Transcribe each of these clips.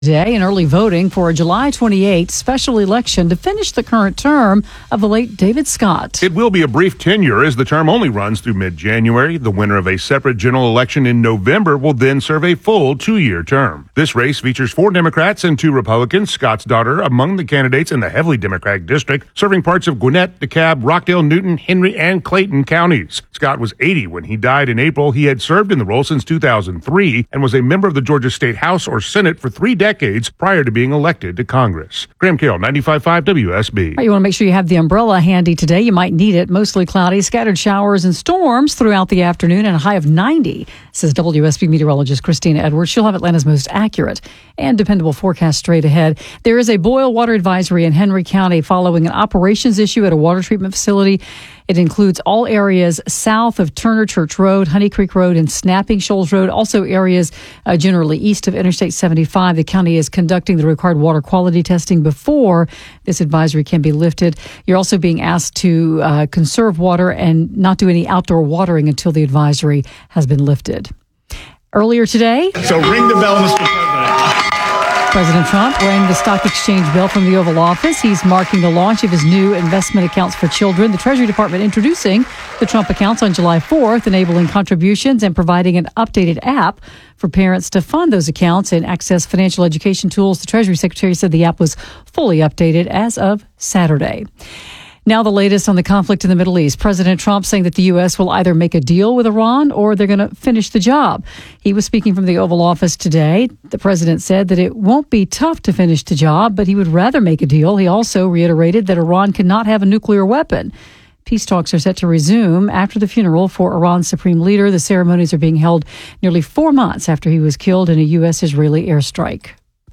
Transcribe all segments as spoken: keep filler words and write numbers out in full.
Today, in early voting for a July twenty-eighth special election to finish the current term of the late David Scott. It will be a brief tenure as the term only runs through mid-January. The winner of a separate general election in November will then serve a full two-year term. This race features four Democrats and two Republicans. Scott's daughter among the candidates in the heavily Democratic district, serving parts of Gwinnett, DeKalb, Rockdale, Newton, Henry, and Clayton counties. Scott was eighty when he died in April. He had served in the role since two thousand three and was a member of the Georgia State House or Senate for three decades. decades prior to being elected to Congress. Graham Carroll, ninety-five point five W S B. Right, you want to make sure you have the umbrella handy today. You might need it. Mostly cloudy, scattered showers and storms throughout the afternoon and a high of ninety, says W S B meteorologist Christina Edwards. She'll have Atlanta's most accurate and dependable forecast straight ahead. There is a boil water advisory in Henry County following an operations issue at a water treatment facility. It includes all areas south of Turner Church Road, Honey Creek Road, and Snapping Shoals Road. Also areas uh, generally east of Interstate seventy-five. The county is conducting the required water quality testing before this advisory can be lifted. You're also being asked to uh, conserve water and not do any outdoor watering until the advisory has been lifted. Earlier today, so ring the bell, Mister President. President Trump rang the stock exchange bell from the Oval Office. He's marking the launch of his new investment accounts for children. The Treasury Department introducing the Trump accounts on July fourth, enabling contributions and providing an updated app for parents to fund those accounts and access financial education tools. The Treasury Secretary said the app was fully updated as of Saturday. Now the latest on the conflict in the Middle East. President Trump saying that the U S will either make a deal with Iran or they're going to finish the job. He was speaking from the Oval Office today. The president said that it won't be tough to finish the job, but he would rather make a deal. He also reiterated that Iran cannot have a nuclear weapon. Peace talks are set to resume after the funeral for Iran's supreme leader. The ceremonies are being held nearly four months after he was killed in a U S-Israeli airstrike.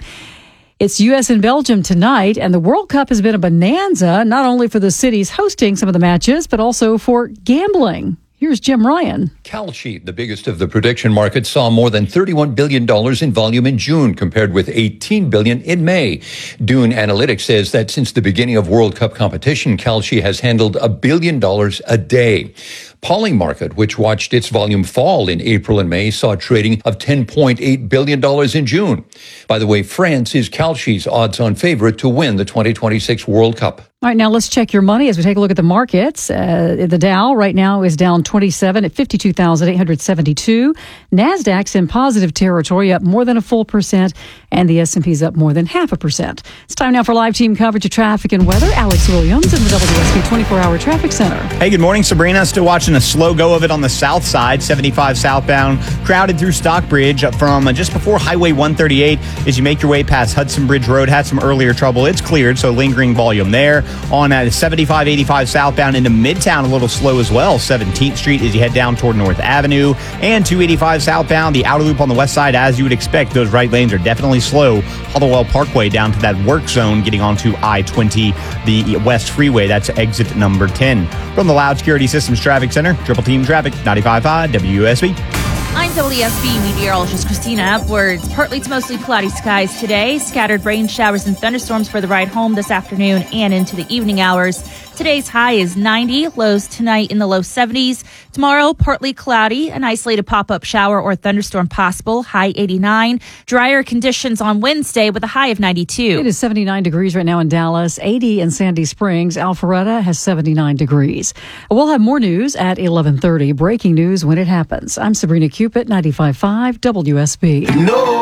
It's U S and Belgium tonight, and the World Cup has been a bonanza, not only for the cities hosting some of the matches, but also for gambling. Here's Jim Ryan. Kalshi, the biggest of the prediction markets, saw more than thirty-one billion dollars in volume in June, compared with eighteen billion dollars in May. Dune Analytics says that since the beginning of World Cup competition, Kalshi has handled a billion dollars a day. Polymarket, which watched its volume fall in April and May, saw trading of ten point eight billion dollars in June. By the way, France is Kalshi's odds-on favorite to win the twenty twenty-six World Cup. All right, now let's check your money as we take a look at the markets. Uh, the Dow right now is down twenty-seven at fifty-two thousand eight hundred seventy-two. NASDAQ's in positive territory, up more than a full percent, and the S and P's up more than half a percent. It's time now for live team coverage of traffic and weather. Alex Williams in the W S B twenty-four hour Traffic Center. Hey, good morning, Sabrina. Still watching a slow go of it on the south side, seventy-five southbound, crowded through Stockbridge from just before Highway one thirty-eight as you make your way past Hudson Bridge Road. Had some earlier trouble. It's cleared, so lingering volume there. On uh, seventy-five eighty-five southbound into Midtown, a little slow as well. seventeenth Street as you head down toward North Avenue. And two eighty-five southbound, the outer loop on the west side, as you would expect. Those right lanes are definitely slow. Hollowell Parkway down to that work zone, getting onto I twenty, the West Freeway. That's exit number ten. From the Loud Security Systems Traffic Center, Triple Team Traffic, ninety-five point five W S B. I'm W S B meteorologist Christina Edwards. Partly to mostly cloudy skies today. Scattered rain showers and thunderstorms for the ride home this afternoon and into the evening hours. Today's high is ninety, lows tonight in the low seventies. Tomorrow, partly cloudy, an isolated pop-up shower or thunderstorm possible, high eighty-nine. Drier conditions on Wednesday with a high of ninety-two. It is seventy-nine degrees right now in Dallas, eighty in Sandy Springs. Alpharetta has seventy-nine degrees. We'll have more news at eleven thirty. Breaking news when it happens. I'm Sabrina Cupid, ninety-five point five W S B. No,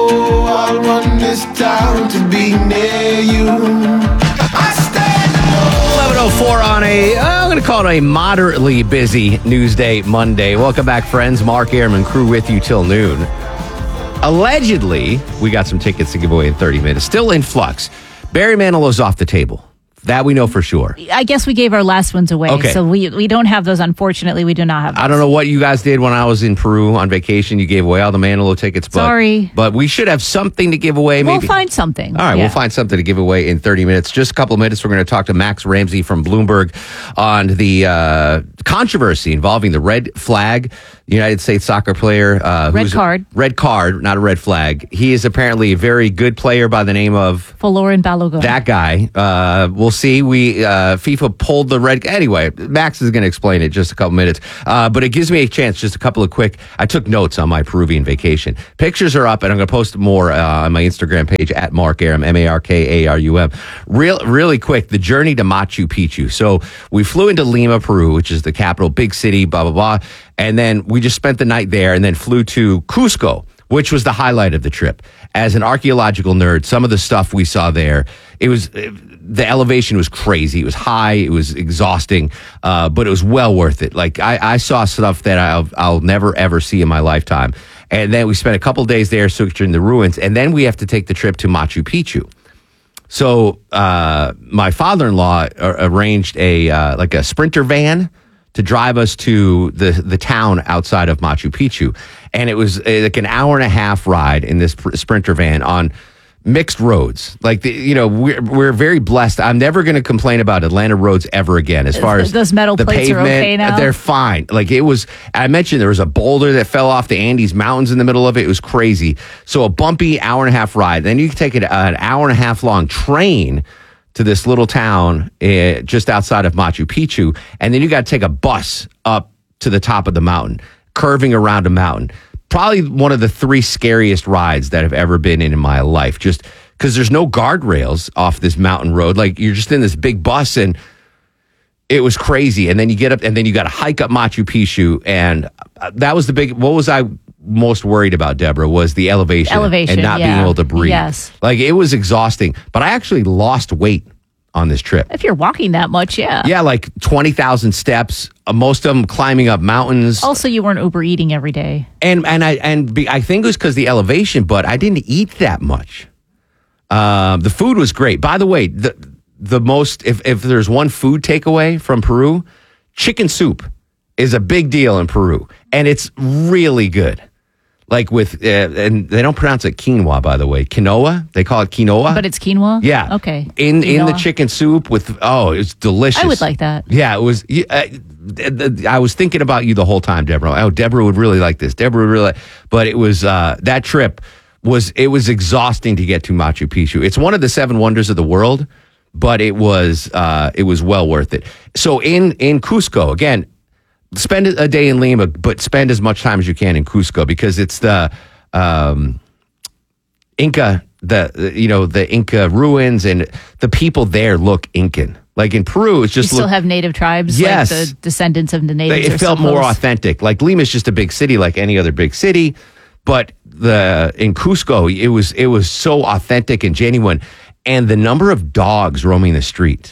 I want this town to be near you. I stand eleven oh four on a, uh, I'm going to call it a moderately busy news day Monday. Welcome back, friends. Mark Airman, crew with you till noon. Allegedly, we got some tickets to give away in thirty minutes. Still in flux. Barry Manilow's off the table. That we know for sure. I guess we gave our last ones away, okay. So we we don't have those. Unfortunately, we do not have those. I don't know what you guys did when I was in Peru on vacation. You gave away all the Manilow tickets. But, Sorry. But we should have something to give away. We'll maybe. find something. All right, yeah. We'll find something to give away in thirty minutes. Just a couple of minutes, we're going to talk to Max Ramsey from Bloomberg on the uh, controversy involving the red flag. United States soccer player. Uh, red who's card. Red card, not a red flag. He is apparently a very good player by the name of... Folarin Balogun. That guy. Uh, we'll see. We uh, FIFA pulled the red. Anyway, Max is going to explain it in just a couple minutes. Uh, but it gives me a chance. Just a couple of quick. I took notes on my Peruvian vacation. Pictures are up, and I'm going to post more uh, on my Instagram page at Mark Arum, M A R K A R U M. Real, really quick. The journey to Machu Picchu. So we flew into Lima, Peru, which is the capital, big city, blah blah blah, and then we just spent the night there, and then flew to Cusco, which was the highlight of the trip. As an archaeological nerd, some of the stuff we saw there, it was the elevation was crazy. It was high. It was exhausting, uh, but it was well worth it. Like I, I saw stuff that I'll, I'll never ever see in my lifetime. And then we spent a couple days there searching the ruins, and then we have to take the trip to Machu Picchu. So uh, my father-in-law arranged a uh, like a Sprinter van to drive us to the the town outside of Machu Picchu. And it was like an hour and a half ride in this Sprinter van on mixed roads. Like, the, you know, we're, we're very blessed. I'm never going to complain about Atlanta roads ever again. As far as those metal the plates pavement, are okay now? They're fine. Like it was, I mentioned there was a boulder that fell off the Andes Mountains in the middle of it. It was crazy. So a bumpy hour and a half ride. Then you take it an hour and a half long train to this little town uh, just outside of Machu Picchu. And then you got to take a bus up to the top of the mountain, curving around a mountain. Probably one of the three scariest rides that I've ever been in in my life, just because there's no guardrails off this mountain road. Like you're just in this big bus, and it was crazy. And then you get up, and then you got to hike up Machu Picchu. And that was the big, what was I most worried about, Deborah, was the elevation, elevation and not yeah. being able to breathe. Yes. Like it was exhausting, but I actually lost weight on this trip. If you're walking that much, yeah. Yeah, like twenty thousand steps, uh, most of them climbing up mountains. Also, you weren't Uber eating every day. And and I and be, I think it was because the elevation, but I didn't eat that much. Uh, the food was great. By the way, the the most if if there's one food takeaway from Peru, chicken soup is a big deal in Peru, and it's really good. Like with, uh, and they don't pronounce it quinoa, by the way. Quinoa, they call it quinoa. But it's quinoa? Yeah. Okay. In in the Quinoa. chicken soup with, oh, it was delicious. I would like that. Yeah, it was. Uh, I was thinking about you the whole time, Deborah. Oh, Deborah would really like this. Deborah would really, but it was, uh, that trip was, it was exhausting to get to Machu Picchu. It's one of the seven wonders of the world, but it was, uh, it was well worth it. So in, in Cusco, again, spend a day in Lima, but spend as much time as you can in Cusco because it's the um, Inca, the you know the Inca ruins, and the people there look Incan. Like in Peru, it's just you still look, have native tribes, yes, like the descendants of the natives. it are felt so more close. authentic. Like Lima's just a big city, like any other big city, but the in Cusco, it was it was so authentic and genuine, and the number of dogs roaming the street.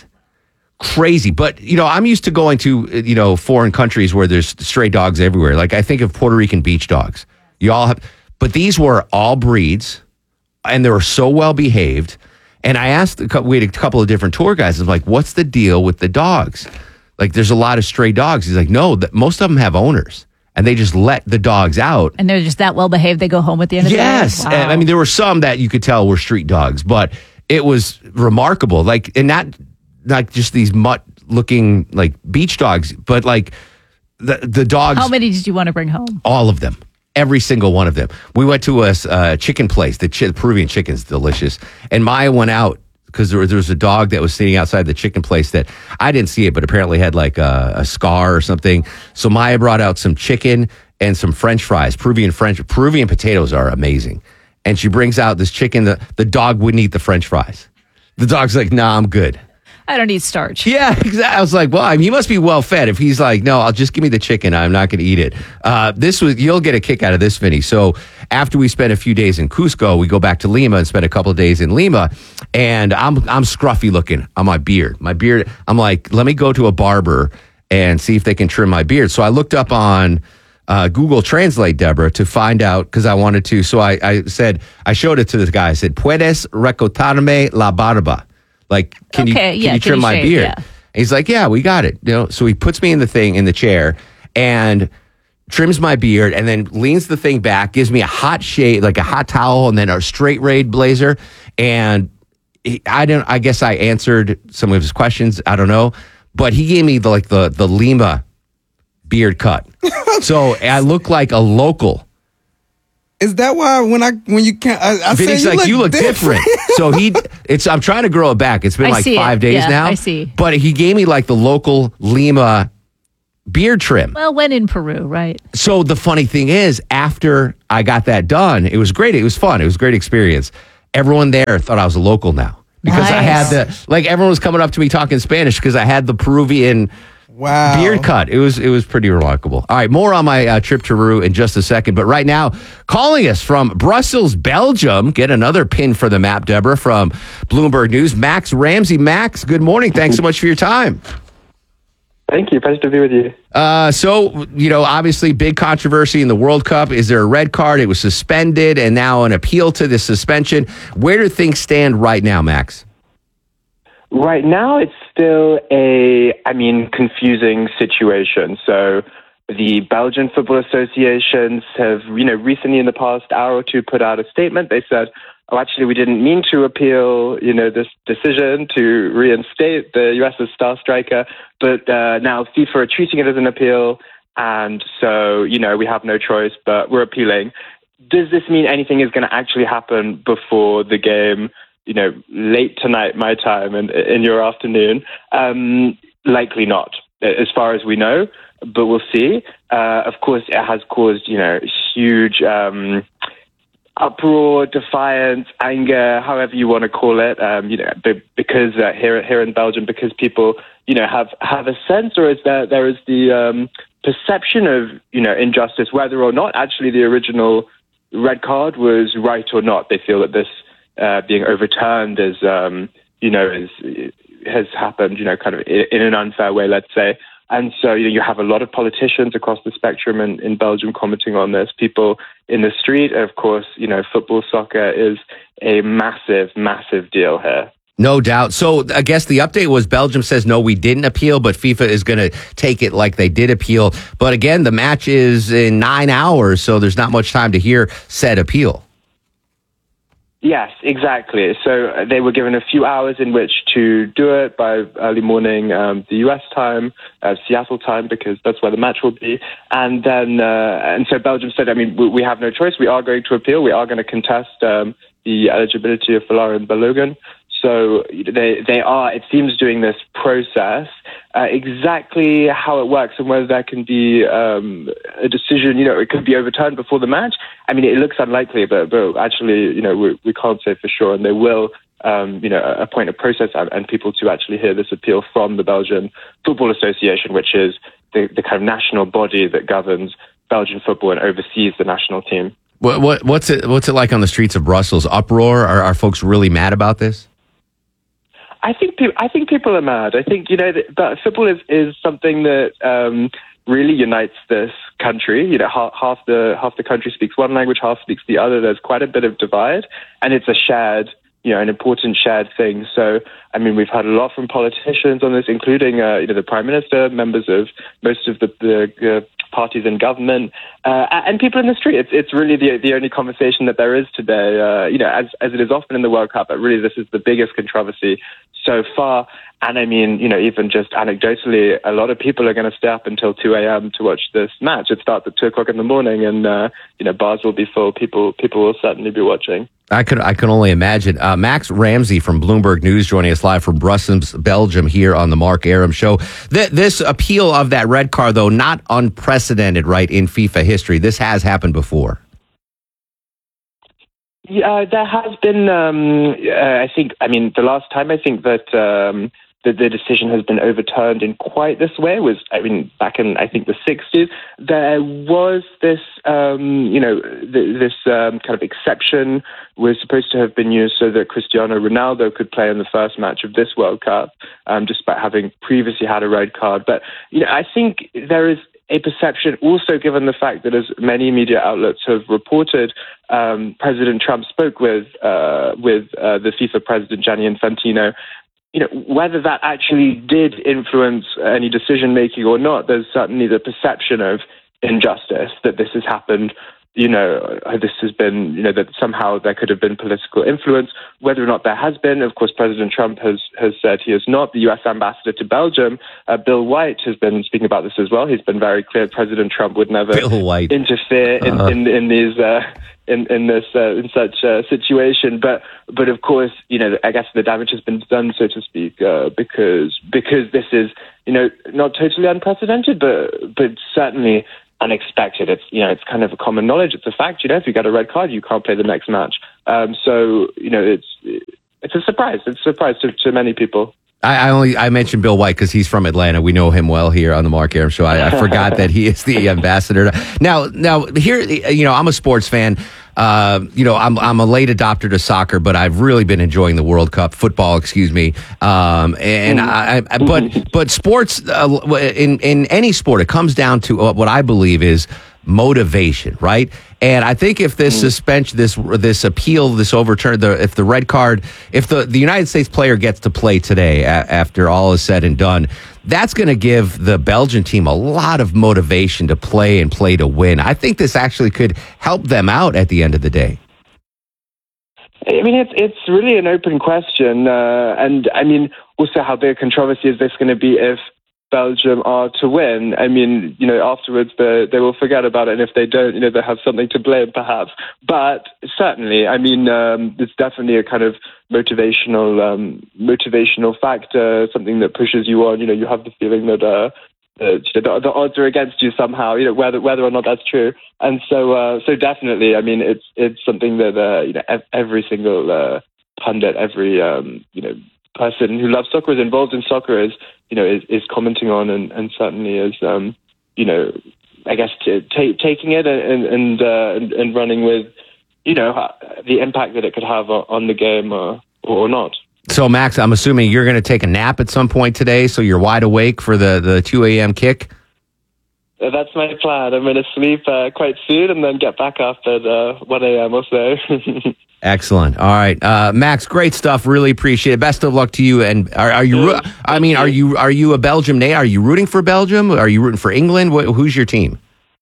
Crazy. But, you know, I'm used to going to, you know, foreign countries where there's stray dogs everywhere. Like I think of Puerto Rican beach dogs. You all have, but these were all breeds and they were so well behaved. And I asked, a couple, we had a couple of different tour guides. I'm like, what's the deal with the dogs? Like there's a lot of stray dogs. He's like, no, that most of them have owners and they just let the dogs out. And they're just that well behaved. They go home at the end of yes. the day. Yes. Wow. I mean, there were some that you could tell were street dogs, but it was remarkable. Like, and not, like just these mutt-looking like beach dogs, but like the the dogs. How many did you want to bring home? All of them, every single one of them. We went to a uh, chicken place. The, chi- the Peruvian chicken's delicious, and Maya went out because there, there was a dog that was sitting outside the chicken place that I didn't see it, but apparently had like a, a scar or something. So Maya brought out some chicken and some French fries. Peruvian French Peruvian potatoes are amazing, and she brings out this chicken. The the dog wouldn't eat the French fries. The dog's like, "Nah, I'm good." I don't need starch. Yeah, exactly. I was like, well, I mean, he must be well fed. If he's like, no, I'll just give me the chicken. I'm not going to eat it. Uh, this was, you'll get a kick out of this, Vinny. So after we spent a few days in Cusco, we go back to Lima and spend a couple of days in Lima. And I'm, I'm scruffy looking on my beard. My beard, I'm like, let me go to a barber and see if they can trim my beard. So I looked up on uh, Google Translate, Deborah, to find out because I wanted to. So I, I said, I showed it to this guy. I said, puedes recortarme la barba. Like, can Okay, you can yeah, you can trim you my shave? beard? Yeah. And he's like, yeah, we got it. You know, so he puts me in the thing in the chair and trims my beard, and then leans the thing back, gives me a hot shade, like a hot towel, and then a straight raid blazer. And he, I don't. I guess I answered some of his questions. I don't know, but he gave me the like the the Lima beard cut, so I look like a local. Is that why when I when you can't I, I say Vinny's you like, look you look different. different. So he, It's I'm trying to grow it back. It's been I like see five it. days Yeah, now. I see. But he gave me like the local Lima beard trim. Well, when in Peru, right? So the funny thing is, after I got that done, it was great. It was fun. It was a great experience. Everyone there thought I was a local now because I had Nice. the like everyone was coming up to me talking Spanish because I had the Peruvian Wow. beard cut. It was it was pretty remarkable. All right, more on my uh, trip to Peru in just a second. But right now, calling us from Brussels, Belgium, get another pin for the map, Deborah, from Bloomberg News, Max Ramsey. Max, good morning. Thanks so much for your time. Thank you. Pleasure to be with you. Uh, so, you know, obviously big controversy in the World Cup. Is there a red card? It was suspended and now an appeal to the suspension. Where do things stand right now, Max? Right now, it's still a, I mean, confusing situation. So the Belgian football associations have, you know, recently in the past hour or two put out a statement. They said, oh, actually, we didn't mean to appeal, you know, this decision to reinstate the U S's star striker, but uh, now FIFA are treating it as an appeal, and so, you know, we have no choice, but we're appealing. Does this mean anything is going to actually happen before the game, you know, late tonight, my time, and in your afternoon? Um, likely not, as far as we know, but we'll see. Uh, of course, it has caused, you know, huge um, uproar, defiance, anger, however you want to call it, um, you know, be- because uh, here here in Belgium, because people, you know, have, have a sense, or is there there is the um, perception of, you know, injustice, whether or not actually the original red card was right or not. They feel that this uh, being overturned is, um, you know, is has happened, you know, kind of in, in an unfair way, let's say. And so, you know, you have a lot of politicians across the spectrum in, in Belgium commenting on this, people in the street. And of course, you know, football, soccer is a massive, massive deal here. No doubt. So I guess the update was Belgium says, no, we didn't appeal, but FIFA is going to take it like they did appeal. But again, the match is in nine hours, so there's not much time to hear said appeal. Yes, exactly. So uh, they were given a few hours in which to do it by early morning, um, the U S time, uh, Seattle time, because that's where the match will be. And then, uh, and so Belgium said, I mean, we, we have no choice. We are going to appeal. We are going to contest um, the eligibility of Folarin Balogun. So they they are, it seems, doing this process. Uh, exactly how it works and whether there can be um, a decision, you know, it could be overturned before the match. I mean, it looks unlikely, but, but actually, you know, we, we can't say for sure. And they will, um, you know, appoint a process and, and people to actually hear this appeal from the Belgian Football Association, which is the, the kind of national body that governs Belgian football and oversees the national team. What, what what's it what's it like on the streets of Brussels? Uproar? Are, are folks really mad about this? I think pe- I think people are mad. I think, you know, that, that football is, is something that um, really unites this country. You know, half, half the half the country speaks one language, half speaks the other. There's quite a bit of divide, and it's a shared, you know, an important shared thing. So, I mean, we've heard a lot from politicians on this, including, uh, you know, the Prime Minister, members of most of the, the uh, parties in government, uh, and people in the street. It's it's really the the only conversation that there is today. Uh, you know, as as it is often in the World Cup, but really this is the biggest controversy so far. And I mean, you know, even just anecdotally, a lot of people are going to stay up until two a.m. to watch this match. It starts at two o'clock in the morning, and uh, you know, bars will be full. People people will certainly be watching. I could I can only imagine. Uh, Max Ramsey from Bloomberg News joining us live from Brussels, Belgium, here on the Mark Arum Show. Th- this appeal of that red card, though, not unprecedented, right, in FIFA history. This has happened before. Yeah, there has been. Um, uh, I think. I mean, the last time I think that um, the, the decision has been overturned in quite this way was, I mean, back in I think the sixties. There was this, um, you know, th- this um, kind of exception was supposed to have been used so that Cristiano Ronaldo could play in the first match of this World Cup, um, despite having previously had a red card. But you know, I think there is a perception also, given the fact that, as many media outlets have reported, um, President Trump spoke with uh, with uh, the FIFA president Gianni Infantino. You know, whether that actually did influence any decision making or not, there's certainly the perception of injustice, that this has happened you know, this has been, you know, that somehow there could have been political influence. Whether or not there has been, of course, President Trump has, has said he is not. The U S ambassador to Belgium, uh, Bill White, has been speaking about this as well. He's been very clear President Trump would never interfere in, uh-huh. in, in these... Uh, in, in this uh, in such a situation, but but of course, you know, I guess the damage has been done, so to speak, uh, because because this is, you know, not totally unprecedented, but but certainly unexpected. It's, you know, it's kind of a common knowledge. It's a fact. You know, if you get a red card, you can't play the next match. Um, so you know, it's it's a surprise. It's a surprise to, to many people. I, I only I mentioned Bill White because he's from Atlanta. We know him well here on the Mark Arum Show. I, I forgot that he is the ambassador. Now, now here, you know, I'm a sports fan. Uh, you know, I'm I'm a late adopter to soccer, but I've really been enjoying the World Cup football. Excuse me. Um, and I, I but but sports uh, in in any sport, it comes down to what I believe is motivation, right? And I think if this suspension, this this appeal, this overturn, the if the red card, if the, the United States player gets to play today a, after all is said and done, that's going to give the Belgian team a lot of motivation to play and play to win. I think this actually could help them out at the end of the day. I mean, it's it's really an open question, uh, and I mean, also how big a controversy is this going to be if Belgium are to win? I mean, you know, afterwards they, they will forget about it, and if they don't, you know, they have something to blame, perhaps. But certainly, I mean, um, it's definitely a kind of motivational, um, motivational factor, something that pushes you on. You know, you have the feeling that, uh, that you know, the, the odds are against you somehow. You know, whether whether or not that's true. And so, uh, so definitely, I mean, it's it's something that uh, you know, every single uh, pundit, every um, you know. person who loves soccer, is involved in soccer, is you know is, is commenting on and, and certainly is um, you know I guess t- t- taking it and and, uh, and and running with you know the impact that it could have on the game or, or not. So Max, I'm assuming you're going to take a nap at some point today, so you're wide awake for the the two a.m. kick. Uh, that's my plan. I'm going to sleep uh, quite soon and then get back up at uh, one a.m. or so. Excellent. All right, uh, Max, great stuff. Really appreciate it. Best of luck to you. And are, are you? Yeah, I mean, are you are you a Belgium native? Are you rooting for Belgium? Are you rooting for England? Wh- who's your team?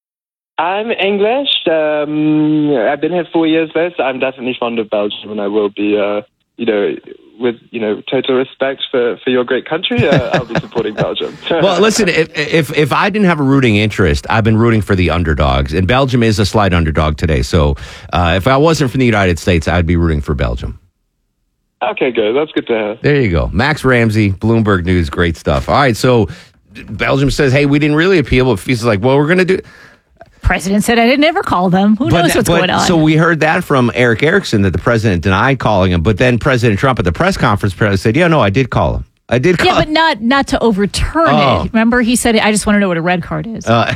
I'm English. Um, I've been here four years though, so I'm definitely fond of Belgium, and I will be. Uh, you know, with you know total respect for, for your great country, uh, I'll be supporting Belgium. Well, listen, if, if if I didn't have a rooting interest, I've been rooting for the underdogs, and Belgium is a slight underdog today. So uh, if I wasn't from the United States, I'd be rooting for Belgium. Okay, good. That's good to hear. There you go. Max Ramsey, Bloomberg News, great stuff. All right, so Belgium says, hey, we didn't really appeal, but FIFA's like, well, we're going to do... President said I didn't ever call them. Who but knows what's but, going on? So we heard that from Eric Erickson that the president denied calling him, but then President Trump at the press conference said, yeah, no, I did call him. I did call Yeah, but not not to overturn Oh. it. Remember, he said, I just want to know what a red card is. Uh,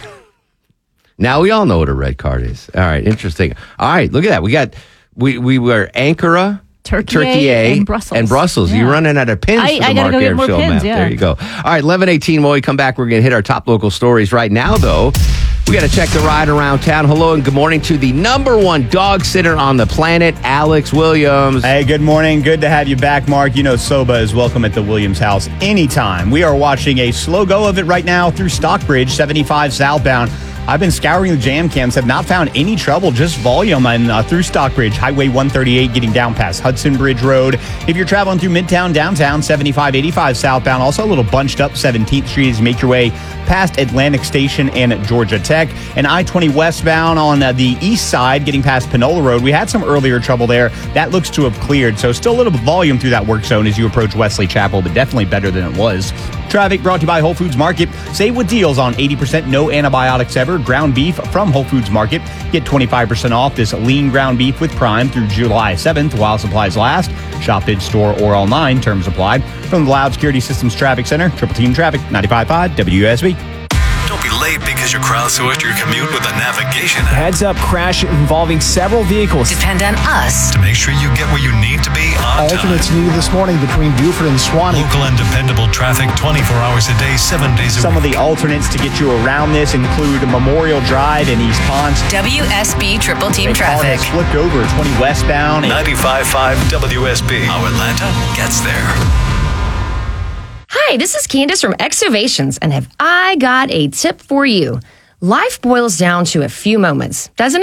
now we all know what a red card is. All right, interesting. All right, look at that. We got, we, we were Ankara, Turkey, Turkey and Brussels. And Brussels. Yeah. You're running out of pins I- for the I gotta Mark go get Arum more Show pins, map. yeah. There you go. All right, eleven eighteen, when we come back, we're going to hit our top local stories. Right now, though, we got to check the ride around town. Hello and good morning to the number one dog sitter on the planet, Alex Williams. Hey, good morning. Good to have you back, Mark. You know Soba is welcome at the Williams house anytime. We are watching a slow go of it right now through Stockbridge, seventy-five southbound. I've been scouring the jam cams, have not found any trouble, just volume and uh, through Stockbridge, Highway one thirty-eight, getting down past Hudson Bridge Road. If you're traveling through Midtown, downtown, seventy-five eighty-five southbound, also a little bunched up seventeenth Street as you make your way past Atlantic Station and Georgia Tech. And I twenty westbound on uh, the east side, getting past Panola Road. We had some earlier trouble there. That looks to have cleared, so still a little volume through that work zone as you approach Wesley Chapel, but definitely better than it was. Traffic brought to you by Whole Foods Market. Save with deals on eighty percent no antibiotics ever ground beef from Whole Foods Market. Get twenty-five percent off this lean ground beef with Prime through July seventh while supplies last. Shop in store or online. Terms apply. From the Loud Security Systems Traffic Center, Triple Team Traffic, ninety-five point five W S B. Don't be late because you crowdsourced your commute with a navigation app. Heads up crash involving several vehicles. Depend on us to make sure you get where you need to be on Alternates time. needed this morning between Buford and Swanee. Local and dependable traffic twenty-four hours a day, seven days a Some week. of the alternates to get you around this include Memorial Drive in East Ponce. W S B Triple Team They Traffic. flipped over twenty westbound. ninety-five point five W S B. How Atlanta gets there. Hi, this is Candace from Exovations, and have I got a tip for you. Life boils down to a few moments, doesn't it?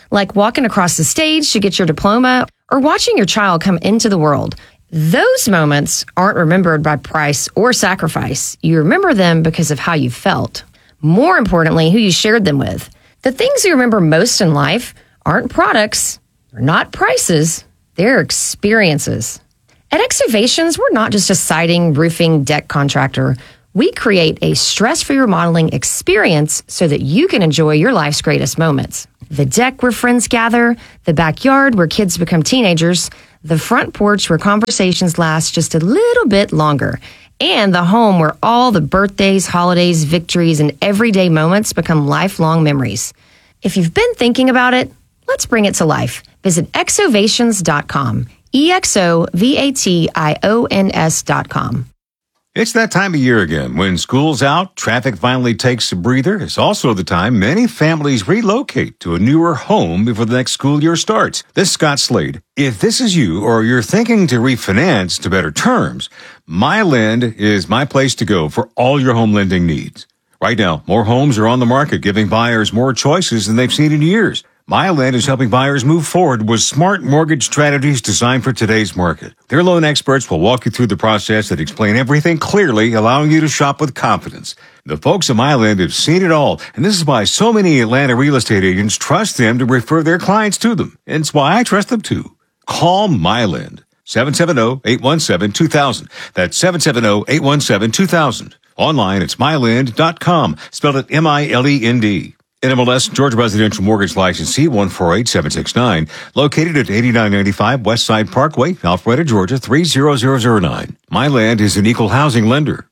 like walking across the stage to get your diploma or watching your child come into the world. Those moments aren't remembered by price or sacrifice. You remember them because of how you felt. More importantly, who you shared them with. The things you remember most in life aren't products, they're not prices, they're experiences. At Exovations, we're not just a siding, roofing, deck contractor. We create a stress-free remodeling experience so that you can enjoy your life's greatest moments. The deck where friends gather, the backyard where kids become teenagers, the front porch where conversations last just a little bit longer, and the home where all the birthdays, holidays, victories, and everyday moments become lifelong memories. If you've been thinking about it, let's bring it to life. Visit exovations dot com. E X O V A T I O N S dot com. It's that time of year again. When school's out, traffic finally takes a breather. It's also the time many families relocate to a newer home before the next school year starts. This is Scott Slade. If this is you or you're thinking to refinance to better terms, MyLend is my place to go for all your home lending needs. Right now, more homes are on the market, giving buyers more choices than they've seen in years. MyLend is helping buyers move forward with smart mortgage strategies designed for today's market. Their loan experts will walk you through the process and explain everything clearly, allowing you to shop with confidence. The folks at MyLend have seen it all, and this is why so many Atlanta real estate agents trust them to refer their clients to them. And it's why I trust them too. Call MyLend. seven seven zero, eight one seven, two thousand. That's seven seven zero, eight one seven, two thousand. Online, it's mylend dot com. Spelled it M I L E N D. N M L S Georgia Residential Mortgage Licensee one four eight seven six nine, located at eighty-nine ninety-five West Side Parkway, Alpharetta, Georgia three zero zero zero nine. MyLend is an equal housing lender.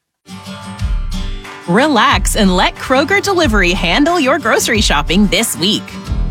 Relax and let Kroger Delivery handle your grocery shopping this week.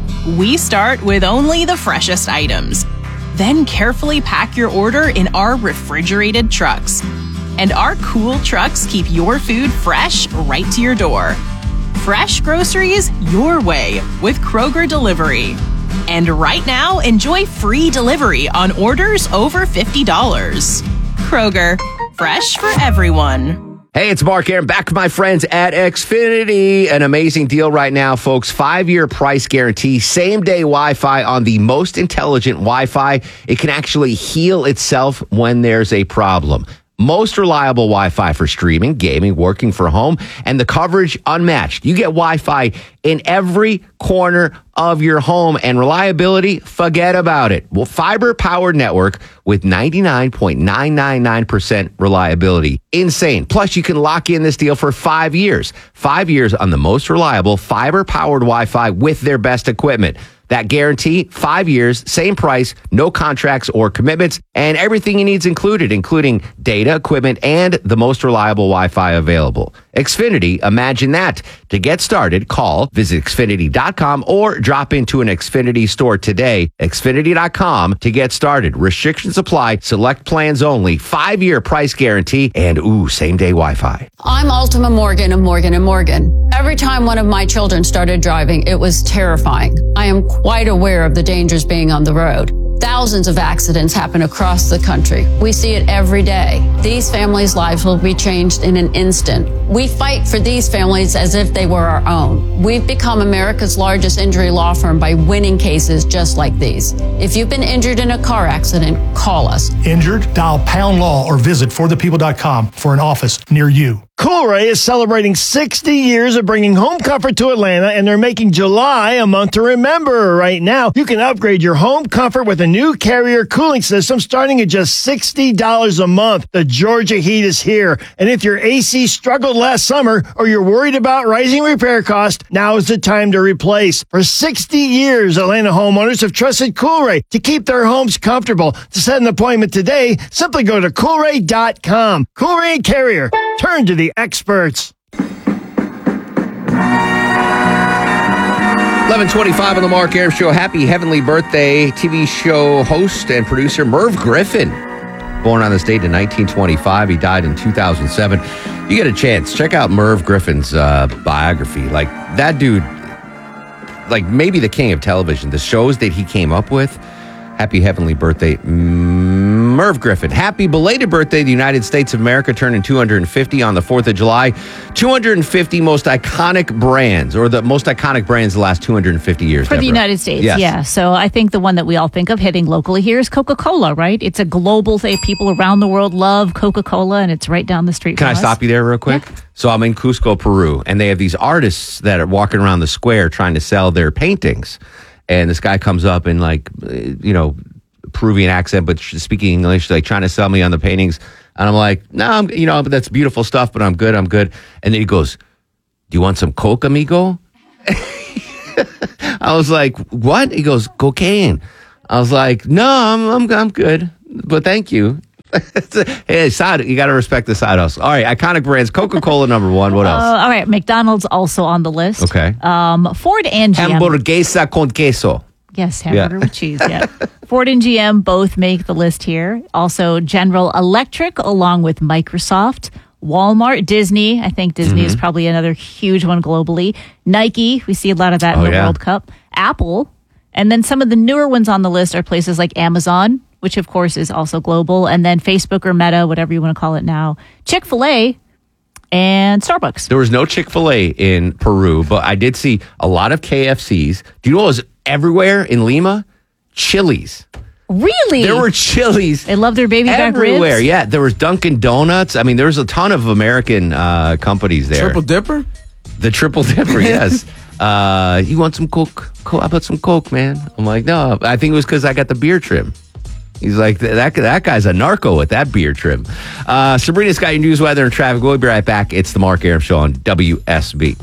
We start with only the freshest items, then carefully pack your order in our refrigerated trucks. And our cool trucks keep your food fresh right to your door. Fresh groceries your way with Kroger Delivery. And right now, enjoy free delivery on orders over fifty dollars. Kroger, fresh for everyone. Hey, it's Mark Aaron, back with my friends at Xfinity. An amazing deal right now, folks. Five-year price guarantee, same-day Wi-Fi on the most intelligent Wi-Fi. It can actually heal itself when there's a problem. Most reliable Wi-Fi for streaming, gaming, working from home, and the coverage unmatched. You get Wi-Fi in every corner of your home, and reliability, forget about it. Well, fiber-powered network with ninety-nine point nine nine nine percent reliability. Insane. Plus, you can lock in this deal for five years. Five years on the most reliable fiber-powered Wi-Fi with their best equipment. That guarantee, five years, same price, no contracts or commitments, and everything you need is included, including data, equipment, and the most reliable Wi-Fi available. Xfinity, imagine that. To get started, call, visit Xfinity dot com, or drop into an Xfinity store today. Xfinity dot com to get started. Restrictions apply. Select plans only. Five-year price guarantee, and ooh, same-day Wi-Fi. I'm Ultima Morgan of Morgan and Morgan. Every time one of my children started driving, it was terrifying. I am quite aware of the dangers being on the road. Thousands of accidents happen across the country. We see it every day. These families' lives will be changed in an instant. We fight for these families as if they were our own. We've become America's largest injury law firm by winning cases just like these. If you've been injured in a car accident, call us. Injured? Dial pound law or visit for the people dot com for an office near you. Coolray is celebrating sixty years of bringing home comfort to Atlanta, and they're making July a month to remember. Right now, you can upgrade your home comfort with a new Carrier cooling system starting at just sixty dollars a month. The Georgia heat is here, and if your A C struggled last summer or you're worried about rising repair costs, now is the time to replace. For sixty years, Atlanta homeowners have trusted Coolray to keep their homes comfortable. To set an appointment today, simply go to coolray dot com. Coolray and Carrier. Turn to the experts. eleven twenty-five on the Mark Arum Show. Happy heavenly birthday, T V show host and producer Merv Griffin. Born on this date in nineteen twenty-five. He died in two thousand seven. You get a chance, check out Merv Griffin's uh, biography. Like, that dude, like maybe the king of television. The shows that he came up with. Happy heavenly birthday, Merv. Merv Griffin, happy belated birthday. The United States of America turning two hundred fifty on the fourth of July. two hundred fifty most iconic brands, or the most iconic brands the last two hundred fifty years. For Deborah. the United States, Yes. yeah. So I think the one that we all think of hitting locally here is Coca-Cola, right? It's a global thing. People around the world love Coca-Cola, and it's right down the street Can from I us. stop you there real quick? Yeah. So I'm in Cusco, Peru, and they have these artists that are walking around the square trying to sell their paintings. And this guy comes up in like, uh, you know, Peruvian accent, but speaking English, like trying to sell me on the paintings. And I'm like, no, I'm, you know, that's beautiful stuff, but I'm good, I'm good. And then he goes, do you want some coke, amigo? I was like, what? He goes, cocaine. I was like, no, I'm I'm, I'm good, but thank you. Hey, side, you got to respect the side hustle. All right, iconic brands. Coca-Cola number one. What else? Uh, all right, McDonald's also on the list. Okay. Um, Ford and G M. Hamburguesa con queso. Yes, hamburger Yeah. with cheese. Yeah. Ford and G M both make the list here. Also, General Electric, along with Microsoft, Walmart, Disney. I think Disney is Mhm. probably another huge one globally. Nike. We see a lot of that Oh, in the yeah. World Cup. Apple. And then some of the newer ones on the list are places like Amazon, which of course is also global. And then Facebook or Meta, whatever you want to call it now. Chick-fil-A and Starbucks. There was no Chick-fil-A in Peru, but I did see a lot of K F Cs. Do you know what was everywhere in Lima? Chili's. Really? There were Chili's. They love their baby back everywhere. ribs. Yeah, there was Dunkin' Donuts. I mean, there was a ton of American uh, companies there. Triple Dipper? The Triple Dipper, yes. Uh, you want some Coke? Co- How about some Coke, man? I'm like, no. I think it was because I got the beer trim. He's like, that that guy's a narco with that beer trim. Uh, Sabrina's got your news, weather, and traffic. We'll be right back. It's the Mark Aram Show on W S B.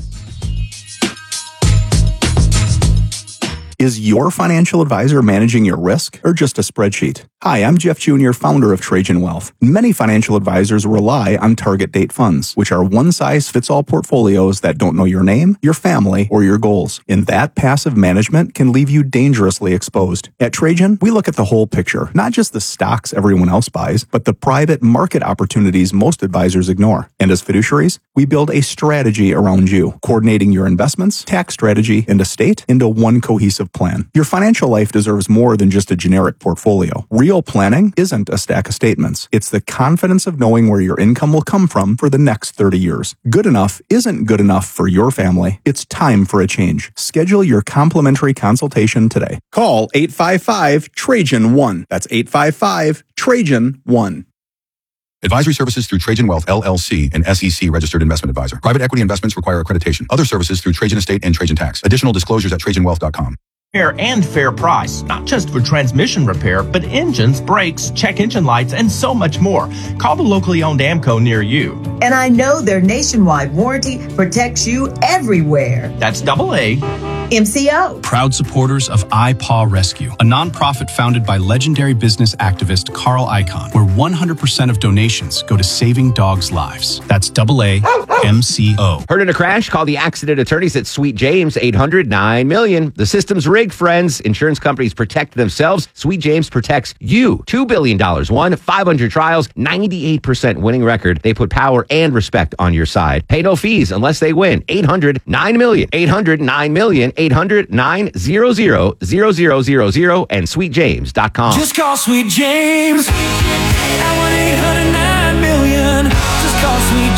Is your financial advisor managing your risk or just a spreadsheet? Hi, I'm Jeff Junior, founder of Trajan Wealth. Many financial advisors rely on target date funds, which are one-size-fits-all portfolios that don't know your name, your family, or your goals. And that passive management can leave you dangerously exposed. At Trajan, we look at the whole picture, not just the stocks everyone else buys, but the private market opportunities most advisors ignore. And as fiduciaries, we build a strategy around you, coordinating your investments, tax strategy, and estate into one cohesive plan. Your financial life deserves more than just a generic portfolio. Real planning isn't a stack of statements. It's the confidence of knowing where your income will come from for the next thirty years. Good enough isn't good enough for your family. It's time for a change. Schedule your complimentary consultation today. Call eight five five Trajan one. That's eight five five Trajan one. Advisory services through Trajan Wealth, L L C, an S E C registered investment advisor. Private equity investments require accreditation. Other services through Trajan Estate and Trajan Tax. Additional disclosures at trajan wealth dot com. Fair and fair price, not just for transmission repair, but engines, brakes, check engine lights, and so much more. Call the locally owned AMCO near you. And I know their nationwide warranty protects you everywhere. That's double A. M C O. Proud supporters of iPaw Rescue, a nonprofit founded by legendary business activist Carl Icahn, where one hundred percent of donations go to saving dogs' lives. That's double A M C O. Heard in a crash? Call the accident attorneys at Sweet James, eight hundred nine million. The system's rigged, friends. Insurance companies protect themselves. Sweet James protects you. two billion dollars won, five hundred trials, ninety-eight percent winning record. They put power and respect on your side. Pay no fees unless they win. eight hundred nine million. eight hundred nine million. eight hundred nine hundred zero zero zero zero and sweet james dot com. Just call Sweet James at one eight hundred nine million. Just call Sweet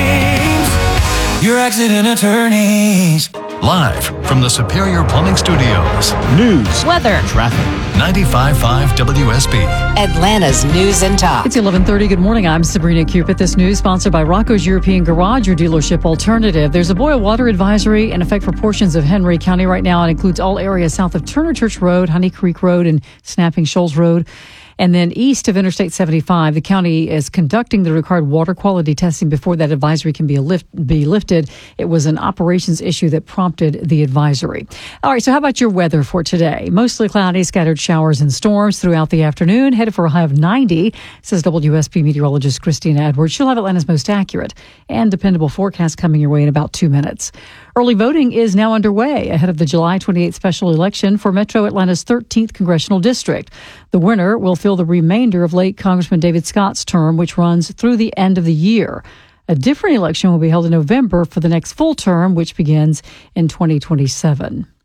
James, your accident attorneys. Live from the Superior Plumbing Studios. News, weather, traffic. ninety-five point five W S B. Atlanta's News and Talk. It's eleven thirty. Good morning. I'm Sabrina Cupid. This news sponsored by Rocco's European Garage, your dealership alternative. There's a boil water advisory in effect for portions of Henry County right now. It includes all areas south of Turner Church Road, Honey Creek Road, and Snapping Shoals Road. And then east of Interstate seventy-five, the county is conducting the required water quality testing before that advisory can be, a lift, be lifted. It was an operations issue that prompted the advisory. All right, so how about your weather for today? Mostly cloudy, scattered showers and storms throughout the afternoon, headed for a high of ninety, says W S B meteorologist Christina Edwards. She'll have Atlanta's most accurate and dependable forecast coming your way in about two minutes. Early voting is now underway ahead of the July twenty-eighth special election for Metro Atlanta's thirteenth congressional district. The winner will fill the remainder of late Congressman David Scott's term, which runs through the end of the year. A different election will be held in November for the next full term, which begins in twenty twenty-seven.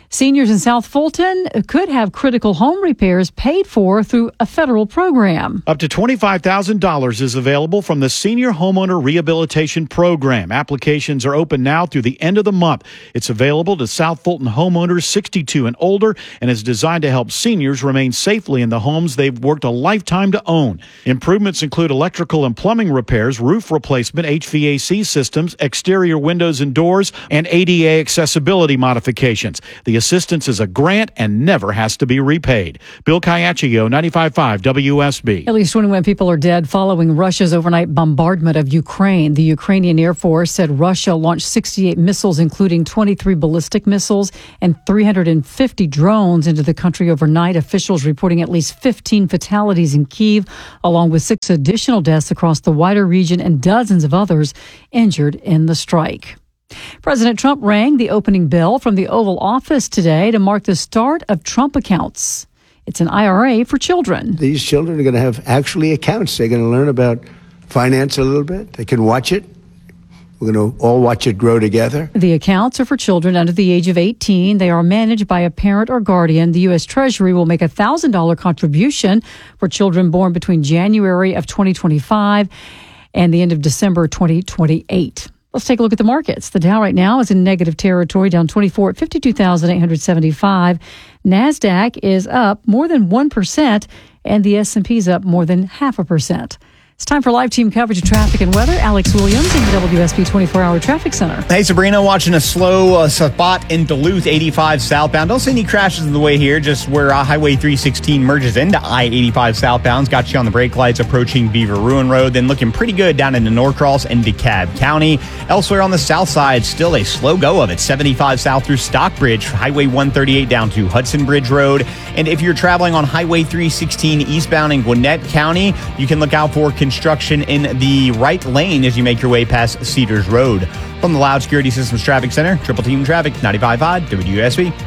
Seniors in South Fulton could have critical home repairs paid for through a federal program. Up to twenty-five thousand dollars is available from the Senior Homeowner Rehabilitation Program. Applications are open now through the end of the month. It's available to South Fulton homeowners sixty-two and older and is designed to help seniors remain safely in the homes they've worked a lifetime to own. Improvements include electrical and plumbing repairs, roof replacement, H V A C systems, exterior windows and doors, and A D A accessibility modifications. The assistance is a grant and never has to be repaid. Bill Caiaccio, ninety-five point five W S B. At least twenty-one people are dead following Russia's overnight bombardment of Ukraine. The Ukrainian Air Force said Russia launched sixty-eight missiles, including twenty-three ballistic missiles and three hundred fifty drones into the country overnight. Officials reporting at least fifteen fatalities in Kyiv, along with six additional deaths across the wider region and dozens of others injured in the strike. President Trump rang the opening bell from the Oval Office today to mark the start of Trump accounts. It's an I R A for children. These children are going to have actually accounts. They're going to learn about finance a little bit. They can watch it. We're going to all watch it grow together. The accounts are for children under the age of eighteen. They are managed by a parent or guardian. The U S Treasury will make a one thousand dollars contribution for children born between January of twenty twenty-five and the end of December twenty twenty-eight. Let's take a look at the markets. The Dow right now is in negative territory, down twenty-four at fifty-two thousand eight hundred seventy-five. NASDAQ is up more than one percent, and the S and P is up more than half a percent. It's time for live team coverage of traffic and weather. Alex Williams in the W S B twenty-four hour Traffic Center. Hey, Sabrina, watching a slow uh, spot in Duluth, eighty-five southbound. Don't see any crashes on the way here, just where uh, Highway three sixteen merges into I eighty-five southbound. Got you on the brake lights approaching Beaver Ruin Road, then looking pretty good down into Norcross and DeKalb County. Elsewhere on the south side, still a slow go of it. seventy-five south through Stockbridge, Highway one thirty-eight down to Hudson Bridge Road. And if you're traveling on Highway three sixteen eastbound in Gwinnett County, you can look out for construction in the right lane as you make your way past Cedars Road. From the Loud Security Systems Traffic Center, Triple Team Traffic, ninety-five point five W S B.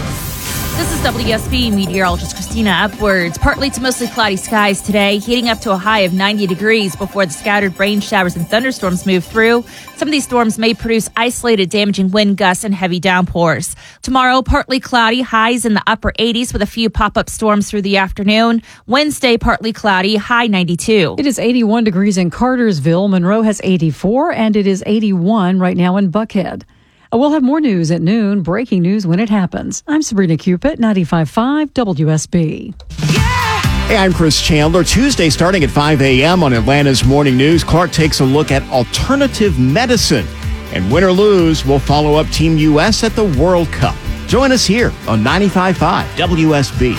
This is W S B meteorologist Christina Upwards. Partly to mostly cloudy skies today, heating up to a high of ninety degrees before the scattered rain showers and thunderstorms move through. Some of these storms may produce isolated damaging wind gusts and heavy downpours. Tomorrow, partly cloudy, highs in the upper eighties with a few pop-up storms through the afternoon. Wednesday, partly cloudy, high ninety-two. It is eighty-one degrees in Cartersville. Monroe has eighty-four, and it is eighty-one right now in Buckhead. We'll have more news at noon. Breaking news when it happens. I'm Sabrina Cupid, ninety-five point five W S B. Hey, I'm Chris Chandler. Tuesday starting at five a.m. on Atlanta's Morning News, Clark takes a look at alternative medicine. And win or lose, we'll follow up Team U S at the World Cup. Join us here on ninety-five point five W S B.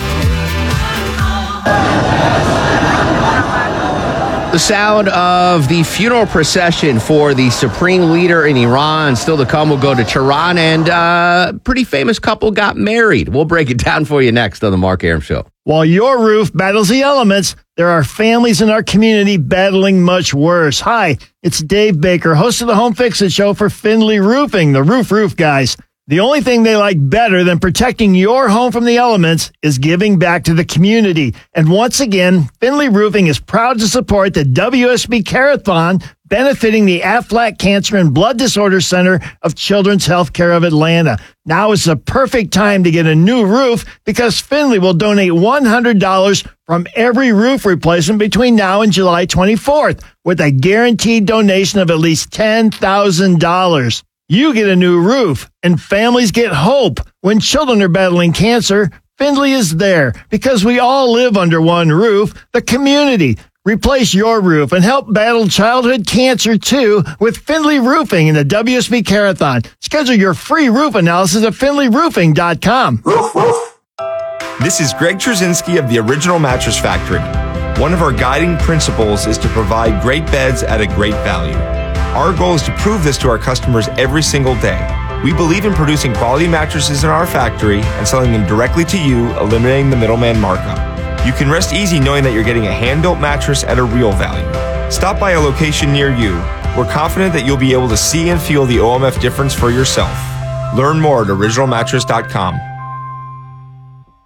The sound of the funeral procession for the supreme leader in Iran. Still to come, we'll go to Tehran, and a uh, pretty famous couple got married. We'll break it down for you next on The Mark Arum Show. While your roof battles the elements, there are families in our community battling much worse. Hi, it's Dave Baker, host of the Home Fix It Show for Findlay Roofing, the roof roof guys. The only thing they like better than protecting your home from the elements is giving back to the community. And once again, Findlay Roofing is proud to support the W S B Carathon, benefiting the Aflac Cancer and Blood Disorders Center of Children's Healthcare of Atlanta. Now is the perfect time to get a new roof because Findlay will donate one hundred dollars from every roof replacement between now and July twenty-fourth with a guaranteed donation of at least ten thousand dollars. You get a new roof, and families get hope. When children are battling cancer, Findlay is there because we all live under one roof, the community. Replace your roof and help battle childhood cancer, too, with Findlay Roofing in the W S B Carathon. Schedule your free roof analysis at findlay roofing dot com. This is Greg Trzynski of the Original Mattress Factory. One of our guiding principles is to provide great beds at a great value. Our goal is to prove this to our customers every single day. We believe in producing quality mattresses in our factory and selling them directly to you, eliminating the middleman markup. You can rest easy knowing that you're getting a hand-built mattress at a real value. Stop by a location near you. We're confident that you'll be able to see and feel the O M F difference for yourself. Learn more at original mattress dot com.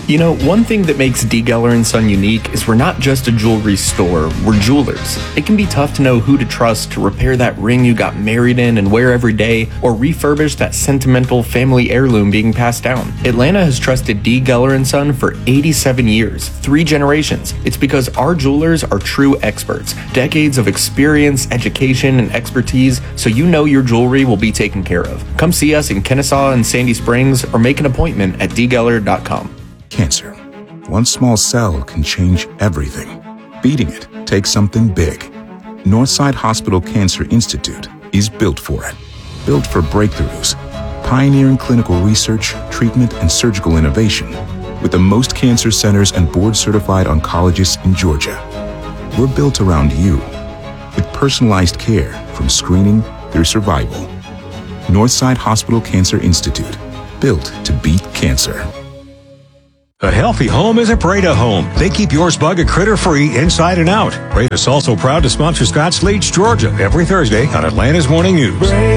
You know, one thing that makes D. Geller and Son unique is we're not just a jewelry store, we're jewelers. It can be tough to know who to trust to repair that ring you got married in and wear every day, or refurbish that sentimental family heirloom being passed down. Atlanta has trusted D. Geller and Son for eighty-seven years, three generations. It's because our jewelers are true experts, decades of experience, education, and expertise, so you know your jewelry will be taken care of. Come see us in Kennesaw and Sandy Springs, or make an appointment at d geller dot com. Cancer. One small cell can change everything. Beating it takes something big. Northside Hospital Cancer Institute is built for it. Built for breakthroughs, pioneering clinical research, treatment, and surgical innovation, with the most cancer centers and board-certified oncologists in Georgia. We're built around you, with personalized care from screening through survival. Northside Hospital Cancer Institute, built to beat cancer. A healthy home is a Breda home. They keep yours bug and critter free inside and out. Breda's also proud to sponsor Scotts Leach, Georgia, every Thursday on Atlanta's Morning News.